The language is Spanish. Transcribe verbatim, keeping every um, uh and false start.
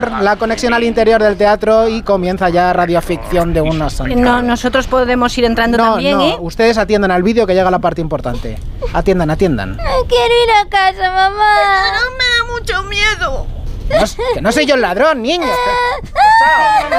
La conexión al interior del teatro y comienza ya radioficción de unos sonidos. No, nosotros podemos ir entrando no, también, no. ¿eh? Ustedes atiendan al vídeo que llega la parte importante. Atiendan, atiendan. Quiero ir a casa, mamá. Me da mucho miedo. No, que no soy yo el ladrón, niños. Que, pesado.